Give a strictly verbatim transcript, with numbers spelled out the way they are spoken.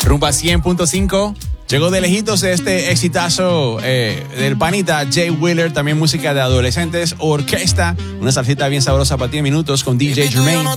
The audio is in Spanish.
Rumba cien punto cinco. Llegó de lejitos este exitazo eh, del panita Jay Wheeler, también música de adolescentes, orquesta, una salsita bien sabrosa para ti en minutos con D J Jermaine.